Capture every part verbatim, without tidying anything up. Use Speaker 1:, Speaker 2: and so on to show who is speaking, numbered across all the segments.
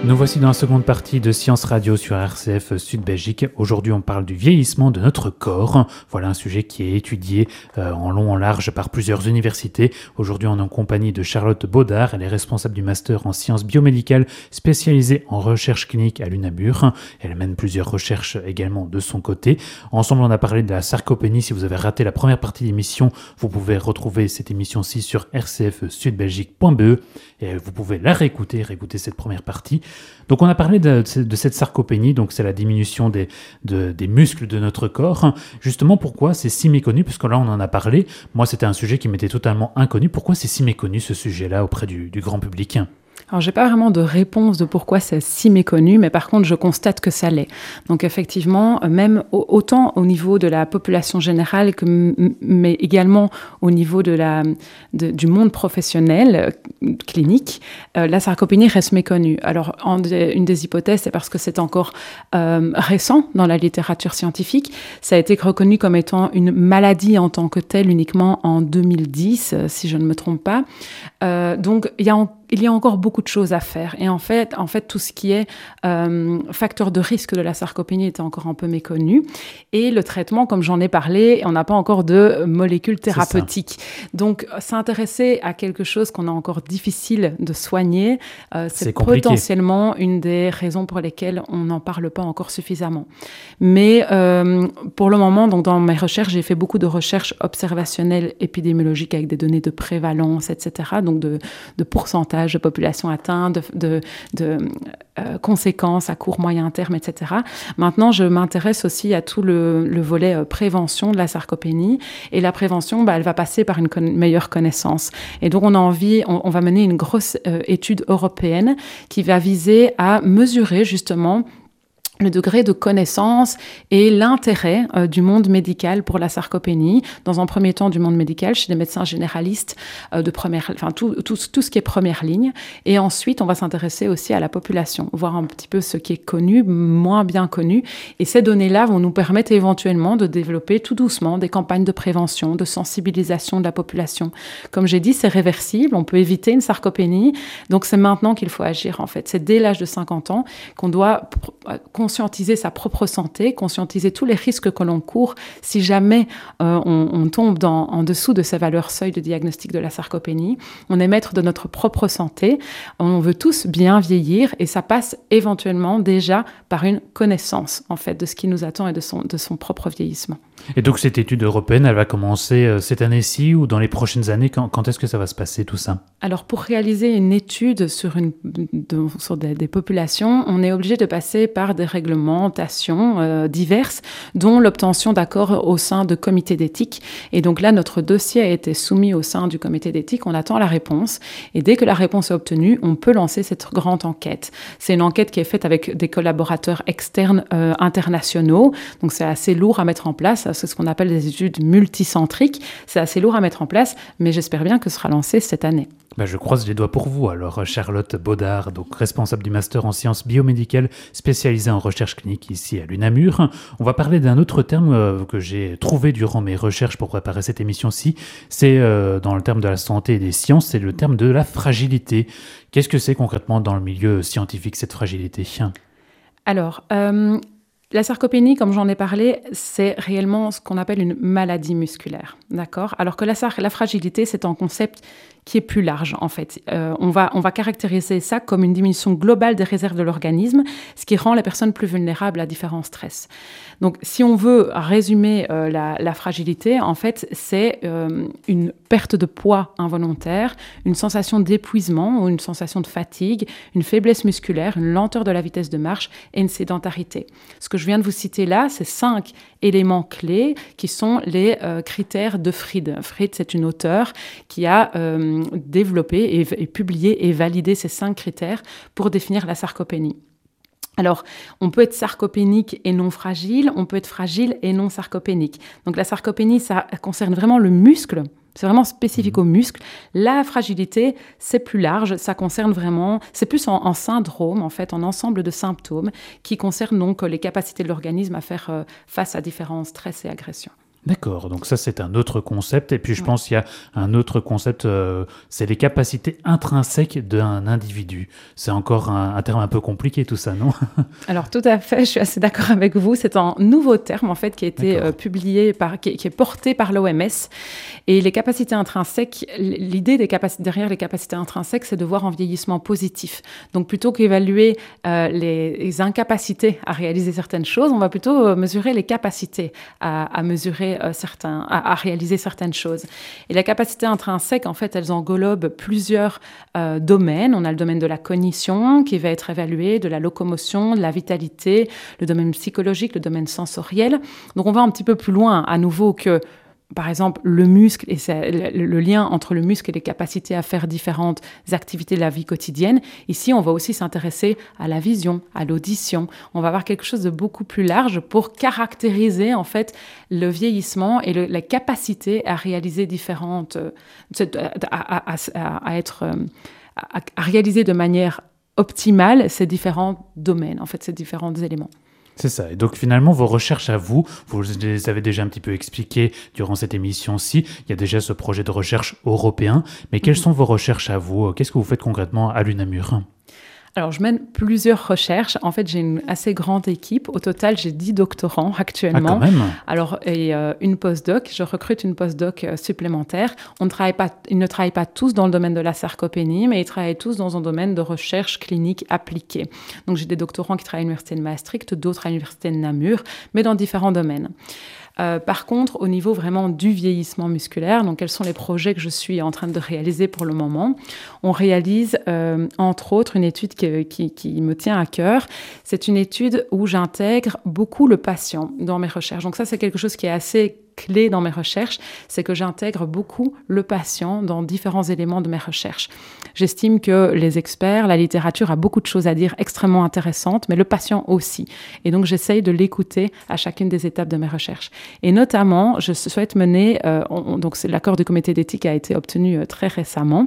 Speaker 1: Nous voici dans la seconde partie de Science Radio sur R C F Sud Belgique. Aujourd'hui, on parle du vieillissement de notre corps. Voilà un sujet qui est étudié euh, en long en large par plusieurs universités. Aujourd'hui, on est en compagnie de Charlotte Baudard. Elle est responsable du master en sciences biomédicales spécialisée en recherche clinique à l'U N A M U R. Elle mène plusieurs recherches également de son côté. Ensemble, on a parlé de la sarcopénie. Si vous avez raté la première partie de l'émission, vous pouvez retrouver cette émission-ci sur r c f sud belgique point b e et vous pouvez la réécouter, réécouter cette première partie. Donc on a parlé de, de cette sarcopénie, donc c'est la diminution des, de, des muscles de notre corps. Justement, pourquoi c'est si méconnu? Puisque là on en a parlé, moi c'était un sujet qui m'était totalement inconnu. Pourquoi c'est si méconnu ce sujet-là auprès du, du grand public?
Speaker 2: Alors, j'ai pas vraiment de réponse de pourquoi c'est si méconnu, mais par contre, je constate que ça l'est. Donc, effectivement, même autant au niveau de la population générale, que, mais également au niveau de la, de, du monde professionnel, euh, clinique, euh, la sarcopénie reste méconnue. Alors, en de, une des hypothèses, c'est parce que c'est encore euh, récent dans la littérature scientifique. Ça a été reconnu comme étant une maladie en tant que telle uniquement en deux mille dix, euh, si je ne me trompe pas. Euh, donc, il y a en Il y a encore beaucoup de choses à faire. Et en fait, en fait tout ce qui est euh, facteur de risque de la sarcopénie est encore un peu méconnu. Et le traitement, comme j'en ai parlé, on n'a pas encore de molécules thérapeutiques. Donc, s'intéresser à quelque chose qu'on a encore difficile de soigner, euh, c'est, c'est potentiellement une des raisons pour lesquelles on n'en parle pas encore suffisamment. Mais euh, pour le moment, donc, dans mes recherches, j'ai fait beaucoup de recherches observationnelles épidémiologiques avec des données de prévalence, et cetera, donc de, de pourcentage de population atteinte, de, de, de euh, conséquences à court, moyen terme, et cetera. Maintenant, je m'intéresse aussi à tout le, le volet euh, prévention de la sarcopénie. Et la prévention, bah, elle va passer par une con- meilleure connaissance. Et donc, on a envie, on, on va mener une grosse euh, étude européenne qui va viser à mesurer justement le degré de connaissance et l'intérêt euh, du monde médical pour la sarcopénie. Dans un premier temps, du monde médical, chez des médecins généralistes euh, de première, enfin tout, tout, tout ce qui est première ligne. Et ensuite, on va s'intéresser aussi à la population, voir un petit peu ce qui est connu, moins bien connu. Et ces données-là vont nous permettre éventuellement de développer tout doucement des campagnes de prévention, de sensibilisation de la population. Comme j'ai dit, c'est réversible, on peut éviter une sarcopénie. Donc, c'est maintenant qu'il faut agir, en fait. C'est dès l'âge de cinquante ans qu'on doit pr- conscientiser sa propre santé, conscientiser tous les risques que l'on court si jamais euh, on, on tombe dans, en dessous de ces valeurs seuil de diagnostic de la sarcopénie. On est maître de notre propre santé. On veut tous bien vieillir et ça passe éventuellement déjà par une connaissance en fait de ce qui nous attend et de son, de son propre vieillissement.
Speaker 1: Et donc cette étude européenne, elle va commencer euh, cette année-ci ou dans les prochaines années? Quand, quand est-ce que ça va se passer tout ça?
Speaker 2: Alors pour réaliser une étude sur, une, de, sur des, des populations, on est obligé de passer par des réglementations euh, diverses, dont l'obtention d'accords au sein de comités d'éthique. Et donc là, notre dossier a été soumis au sein du comité d'éthique, on attend la réponse. Et dès que la réponse est obtenue, on peut lancer cette grande enquête. C'est une enquête qui est faite avec des collaborateurs externes euh, internationaux, donc c'est assez lourd à mettre en place. C'est ce qu'on appelle des études multicentriques. C'est assez lourd à mettre en place, mais j'espère bien que ce sera lancé cette année.
Speaker 1: Ben je croise les doigts pour vous. Alors, Charlotte Baudard, donc responsable du master en sciences biomédicales, spécialisée en recherche clinique ici à l'U N A M U R. On va parler d'un autre terme euh, que j'ai trouvé durant mes recherches pour préparer cette émission-ci. C'est euh, dans le terme de la santé et des sciences, c'est le terme de la fragilité. Qu'est-ce que c'est concrètement dans le milieu scientifique, cette fragilité?
Speaker 2: Alors, euh, la sarcopénie, comme j'en ai parlé, c'est réellement ce qu'on appelle une maladie musculaire, d'accord? Alors que la, la fragilité, c'est un concept qui est plus large, en fait. Euh, on va, on va caractériser ça comme une diminution globale des réserves de l'organisme, ce qui rend les personnes plus vulnérables à différents stress. Donc, si on veut résumer euh, la, la fragilité, en fait, c'est euh, une perte de poids involontaire, une sensation d'épuisement ou une sensation de fatigue, une faiblesse musculaire, une lenteur de la vitesse de marche et une sédentarité. Ce que je viens de vous citer là, c'est cinq éléments clés qui sont les euh, critères de Fried. Fried, c'est une auteure qui a euh, développé et, et publié et validé ces cinq critères pour définir la sarcopénie. Alors, on peut être sarcopénique et non fragile, on peut être fragile et non sarcopénique. Donc la sarcopénie, ça concerne vraiment le muscle, c'est vraiment spécifique au muscle. La fragilité, c'est plus large, ça concerne vraiment, c'est plus en, en syndrome, en fait, en ensemble de symptômes qui concernent donc les capacités de l'organisme à faire euh, face à différents stress et agressions.
Speaker 1: D'accord, donc ça c'est un autre concept. Et puis je
Speaker 2: Ouais.
Speaker 1: pense qu'il y a un autre concept, euh, c'est les capacités intrinsèques d'un individu. C'est encore un, un terme un peu compliqué tout ça, non?
Speaker 2: Alors tout à fait, je suis assez d'accord avec vous. C'est un nouveau terme en fait qui a été euh, publié par, qui, qui est porté par l'O M S. Et les capacités intrinsèques, l'idée des capacités derrière les capacités intrinsèques, c'est de voir un vieillissement positif. Donc plutôt qu'évaluer euh, les, les incapacités à réaliser certaines choses, on va plutôt euh, mesurer les capacités à, à mesurer euh, certains, à, à réaliser certaines choses. Et la capacité intrinsèque, en fait, elles englobent plusieurs euh, domaines. On a le domaine de la cognition qui va être évalué, de la locomotion, de la vitalité, le domaine psychologique, le domaine sensoriel. Donc on va un petit peu plus loin à nouveau que par exemple, le muscle et le, le lien entre le muscle et les capacités à faire différentes activités de la vie quotidienne. Ici, on va aussi s'intéresser à la vision, à l'audition. On va avoir quelque chose de beaucoup plus large pour caractériser en fait le vieillissement et le, la capacité à réaliser différentes, à, à, à, à être, à, à réaliser de manière optimale ces différents domaines, en fait, ces différents éléments.
Speaker 1: C'est ça. Et donc finalement, vos recherches à vous, vous les avez déjà un petit peu expliquées durant cette émission-ci. Il y a déjà ce projet de recherche européen. Mais quelles sont vos recherches à vous? Qu'est-ce que vous faites concrètement à l'UNAMUR?
Speaker 2: Alors, je mène plusieurs recherches. En fait, j'ai une assez grande équipe. Au total, j'ai dix doctorants actuellement.
Speaker 1: Ah, quand même.
Speaker 2: Alors, et euh, une postdoc. Je recrute une postdoc euh, supplémentaire. On ne travaille pas, ils ne travaillent pas tous dans le domaine de la sarcopénie, mais ils travaillent tous dans un domaine de recherche clinique appliquée. Donc, j'ai des doctorants qui travaillent à l'Université de Maastricht, d'autres à l'Université de Namur, mais dans différents domaines. Euh, par contre, au niveau vraiment du vieillissement musculaire, donc quels sont les projets que je suis en train de réaliser pour le moment? On réalise, euh, entre autres, une étude qui, qui, qui me tient à cœur. C'est une étude où j'intègre beaucoup le patient dans mes recherches. Donc ça, c'est quelque chose qui est assez clé dans mes recherches, c'est que j'intègre beaucoup le patient dans différents éléments de mes recherches. J'estime que les experts, la littérature a beaucoup de choses à dire extrêmement intéressantes, mais le patient aussi. Et donc, j'essaye de l'écouter à chacune des étapes de mes recherches. Et notamment, je souhaite mener, euh, on, donc c'est l'accord du comité d'éthique a été obtenu euh, très récemment,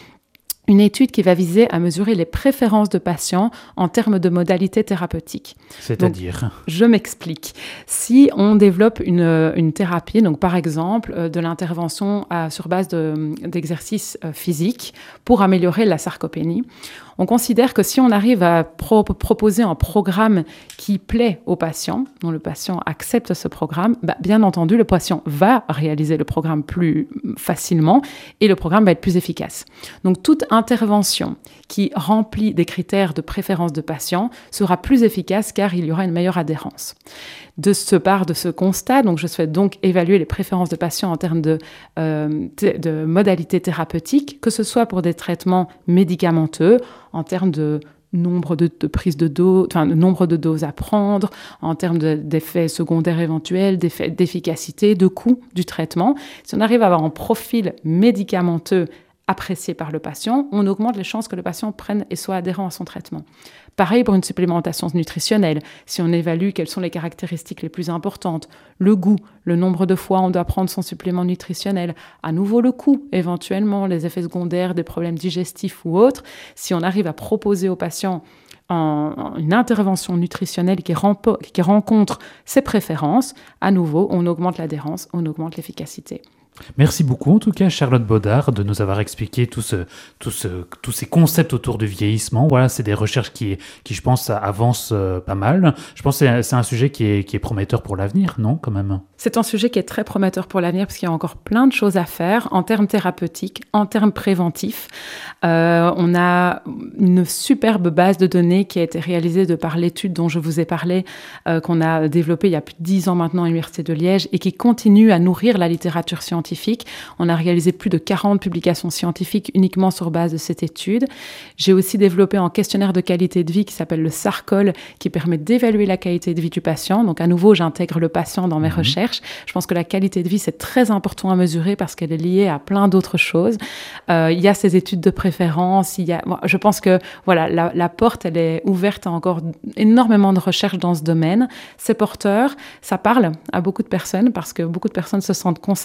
Speaker 2: une étude qui va viser à mesurer les préférences de patients en termes de modalités thérapeutiques.
Speaker 1: C'est-à-dire?
Speaker 2: Donc, je m'explique. Si on développe une, une thérapie, donc par exemple euh, de l'intervention à, sur base de, d'exercices euh, physiques pour améliorer la sarcopénie, on considère que si on arrive à pro- proposer un programme qui plaît au patient, dont le patient accepte ce programme, bah, bien entendu, le patient va réaliser le programme plus facilement et le programme va être plus efficace. Donc, toute intervention qui remplit des critères de préférence de patient sera plus efficace car il y aura une meilleure adhérence. De ce part de ce constat, donc je souhaite donc évaluer les préférences de patients en termes de, euh, t- de modalités thérapeutiques, que ce soit pour des traitements médicamenteux, en termes de nombre de, de prises de doses, enfin, nombre de doses à prendre, en termes de, d'effets secondaires éventuels, d'effets, d'efficacité, de coût du traitement. Si on arrive à avoir un profil médicamenteux apprécié par le patient, on augmente les chances que le patient prenne et soit adhérent à son traitement. Pareil pour une supplémentation nutritionnelle. Si on évalue quelles sont les caractéristiques les plus importantes, le goût, le nombre de fois on doit prendre son supplément nutritionnel, à nouveau le coût, éventuellement les effets secondaires, des problèmes digestifs ou autres, si on arrive à proposer au patient en, en une intervention nutritionnelle qui, rempo- qui rencontre ses préférences, à nouveau, on augmente l'adhérence, on augmente l'efficacité.
Speaker 1: Merci beaucoup, en tout cas, Charlotte Baudard, de nous avoir expliqué tout ce, tout ce, tous ces concepts autour du vieillissement. Voilà, c'est des recherches qui, qui je pense, avancent euh, pas mal. Je pense que c'est, c'est un sujet qui est, qui est prometteur pour l'avenir, non, quand même?
Speaker 2: C'est un sujet qui est très prometteur pour l'avenir parce qu'il y a encore plein de choses à faire en termes thérapeutiques, en termes préventifs. Euh, on a une superbe base de données qui a été réalisée de par l'étude dont je vous ai parlé, euh, qu'on a développée il y a plus de dix ans maintenant à l'Université de Liège et qui continue à nourrir la littérature scientifique. On a réalisé plus de quarante publications scientifiques uniquement sur base de cette étude. J'ai aussi développé un questionnaire de qualité de vie qui s'appelle le SARCOL, qui permet d'évaluer la qualité de vie du patient. Donc à nouveau, j'intègre le patient dans mes mmh. recherches. Je pense que la qualité de vie, c'est très important à mesurer parce qu'elle est liée à plein d'autres choses. Euh, il y a ces études de préférence. Il y a, bon, je pense que voilà, la, la porte, elle est ouverte à encore énormément de recherches dans ce domaine. C'est porteur, ça parle à beaucoup de personnes parce que beaucoup de personnes se sentent concernées.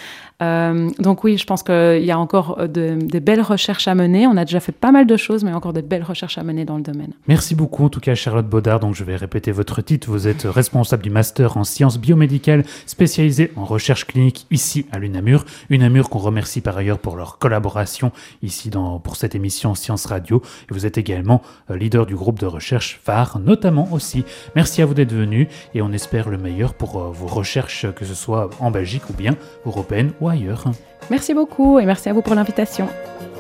Speaker 2: Euh, donc oui, je pense qu'il y a encore de, de belles recherches à mener. On a déjà fait pas mal de choses, mais encore de belles recherches à mener dans le domaine.
Speaker 1: Merci beaucoup en tout cas Charlotte Baudard. Donc je vais répéter votre titre. Vous êtes responsable du master en sciences biomédicales spécialisé en recherche clinique ici à l'UNAMUR. UNAMUR qu'on remercie par ailleurs pour leur collaboration ici dans, pour cette émission Science Radio. Et vous êtes également leader du groupe de recherche phare notamment aussi. Merci à vous d'être venu et on espère le meilleur pour vos recherches, que ce soit en Belgique ou bien européenne ou ailleurs.
Speaker 2: Merci beaucoup et merci à vous pour l'invitation.